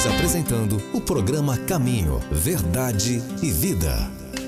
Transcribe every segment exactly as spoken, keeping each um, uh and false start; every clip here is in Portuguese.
Estamos apresentando o programa Caminho, Verdade e Vida.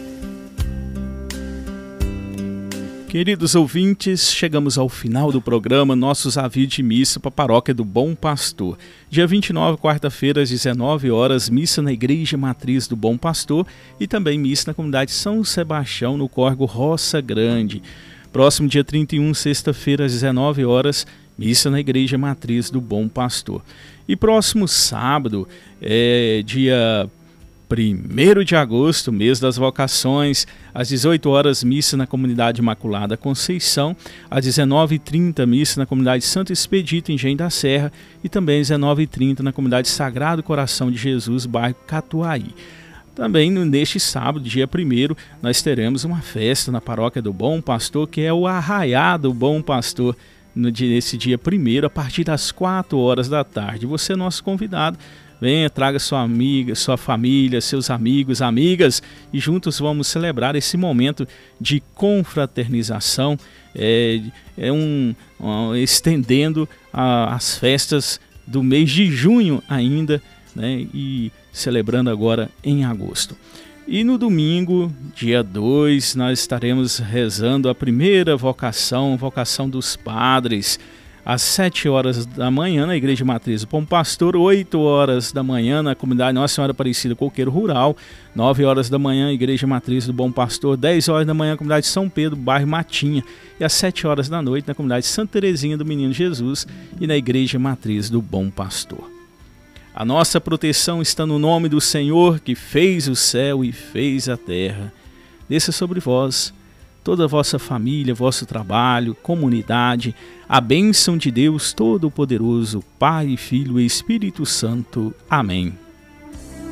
Queridos ouvintes, chegamos ao final do programa Nossos Avisos de Missa para a Paróquia do Bom Pastor. Dia vinte e nove, quarta-feira, às dezenove horas, missa na Igreja Matriz do Bom Pastor e também missa na comunidade São Sebastião, no córrego Roça Grande. Próximo dia trinta e um, sexta-feira, às dezenove horas, missa na Igreja Matriz do Bom Pastor. E próximo sábado, é dia primeiro de agosto, mês das vocações, às dezoito horas, missa na comunidade Imaculada Conceição, às dezenove e trinta, missa na comunidade Santo Expedito, em Engenho da Serra, e também às dezenove e trinta, na comunidade Sagrado Coração de Jesus, bairro Catuaí. Também neste sábado, dia primeiro, nós teremos uma festa na Paróquia do Bom Pastor, que é o Arraiá do Bom Pastor, no dia, nesse dia primeiro, a partir das quatro horas da tarde. Você é nosso convidado. Venha, traga sua amiga, sua família, seus amigos, amigas, e juntos vamos celebrar esse momento de confraternização, é, é um, um, estendendo a, as festas do mês de junho ainda, né, e celebrando agora em agosto. E no domingo, dia dois, nós estaremos rezando a primeira vocação, vocação dos padres, às sete horas da manhã na Igreja Matriz do Bom Pastor, oito horas da manhã na comunidade Nossa Senhora Aparecida Coqueiro Rural, nove horas da manhã Igreja Matriz do Bom Pastor, dez horas da manhã na comunidade São Pedro, bairro Matinha, e às sete horas da noite na comunidade Santa Terezinha do Menino Jesus e na Igreja Matriz do Bom Pastor. A nossa proteção está no nome do Senhor, que fez o céu e fez a terra. Desça sobre vós, toda a vossa família, vosso trabalho, comunidade, a bênção de Deus Todo-Poderoso, Pai, Filho e Espírito Santo. Amém.